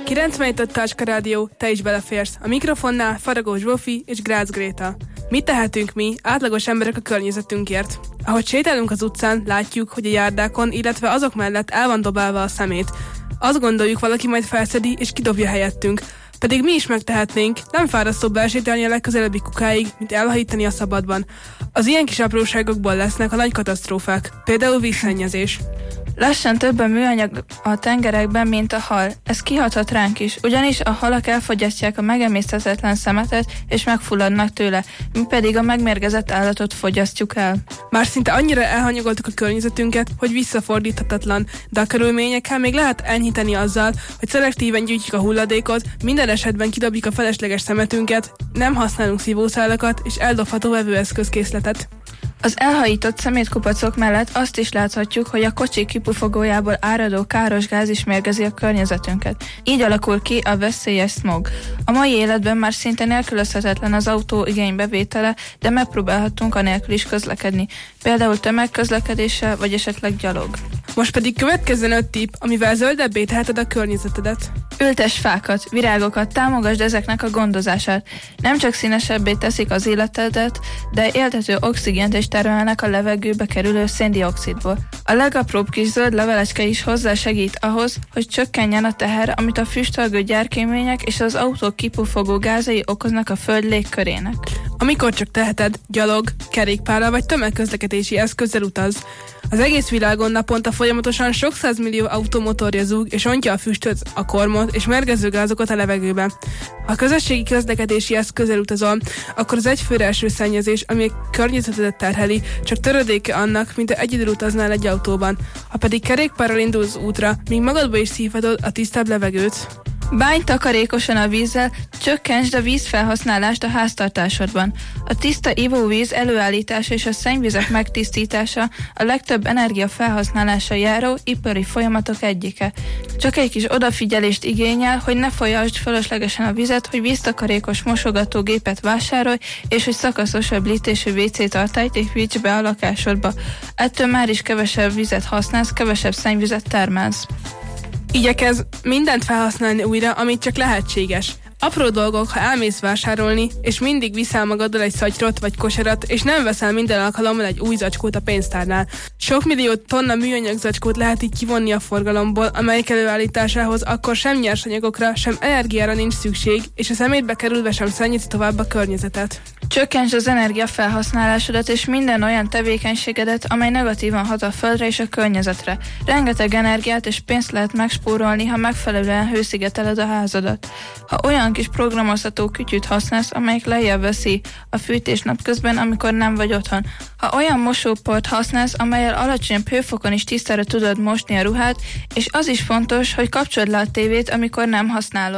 97 Tácska Rádió, te is beleférsz. A mikrofonnál Faragó Zsófi és Grácz Gréta. Mit tehetünk mi, átlagos emberek a környezetünkért? Ahogy sétálunk az utcán, látjuk, hogy a járdákon, illetve azok mellett el van dobálva a szemét. Azt gondoljuk, valaki majd felszedi és kidobja helyettünk. Pedig mi is megtehetnénk, nem fárasztóbb elsétálni a legközelebbi kukáig, mint elhajítani a szabadban. Az ilyen kis apróságokból lesznek a nagy katasztrófák, például vízszennyezés. Lassan több a műanyag a tengerekben, mint a hal. Ez kihathat ránk is, ugyanis a halak elfogyasztják a megemészthetetlen szemetet, és megfulladnak tőle, mi pedig a megmérgezett állatot fogyasztjuk el. Már szinte annyira elhanyagoltuk a környezetünket, hogy visszafordíthatatlan, de a körülményekkel még lehet enyhíteni azzal, hogy szelektíven gyűjtjük a hulladékot, minden esetben kidobjuk a felesleges szemetünket, nem használunk szívószálakat és eldobható vevőeszközkészletet. Az elhajított szemétkupacok mellett azt is láthatjuk, hogy a kocsik kipufogójából áradó káros gáz is mérgezi a környezetünket. Így alakul ki a veszélyes smog. A mai életben már szinte nélkülözhetetlen az autó igénybevétele, de megpróbálhatunk anélkül is közlekedni, például tömegközlekedéssel vagy esetleg gyalog. Most pedig következzen 5 tipp, amivel zöldebbé teheted a környezetedet. Ültess fákat, virágokat, támogasd ezeknek a gondozását. Nem csak színesebbé teszik az életedet, de éltető oxigént is termelnek a levegőbe kerülő széndioxidból. A legapróbb kis zöld levelecske is hozzásegít ahhoz, hogy csökkenjen a teher, amit a füstölgő gyárkémények és az autók kipufogó gázai okoznak a föld légkörének. Amikor csak teheted, gyalog, kerékpárral vagy tömegközlekedési eszközzel utaz. Az egész világon naponta folyamatosan sok százmillió automotorja zúg és ontja a füstöt, a kormot és mérgező gázokat a levegőbe. Ha a közösségi közlekedési eszközzel utazol, akkor az egyfőre eső szennyezés, ami a környezetedet terheli, csak töredéke annak, mint ha egyedül utaznál egy autóban. Ha pedig kerékpárral indulsz útra, míg magadba is szívhatod a tisztább levegőt. Bánj takarékosan a vízzel, csökkentsd a vízfelhasználást a háztartásodban. A tiszta ivóvíz előállítása és a szennyvizek megtisztítása a legtöbb energia felhasználása járó ipari folyamatok egyike. Csak egy kis odafigyelést igényel, hogy ne folyasd fölöslegesen a vizet, hogy víztakarékos mosogatógépet vásárolj, és hogy szakaszosabb lítésű WC tartályt építs be a lakásodba. Ettől már is kevesebb vizet használsz, kevesebb szennyvizet termelsz. Igyekezz mindent felhasználni újra, amit csak lehetséges. Apró dolgok, ha elmész vásárolni, és mindig viszel magaddal egy szatyrot vagy kosarat, és nem veszel minden alkalommal egy új zacskót a pénztárnál. Sok millió tonna műanyag zacskót lehet így kivonni a forgalomból, amelyek előállításához akkor sem nyersanyagokra, sem energiára nincs szükség, és a szemétbe kerülve sem szennyezi tovább a környezetet. Csökkentsd az energiafelhasználásodat és minden olyan tevékenységedet, amely negatívan hat a földre és a környezetre. Rengeteg energiát és pénzt lehet megspórolni, ha megfelelően hőszigeteled a házadat. Ha olyan kis programozható kütyűt használsz, amelyik lejjebb veszi a fűtés napközben, amikor nem vagy otthon. Ha olyan mosóport használsz, amellyel alacsonyabb hőfokon is tisztára tudod mosni a ruhát, és az is fontos, hogy kapcsold le a tévét, amikor nem használod.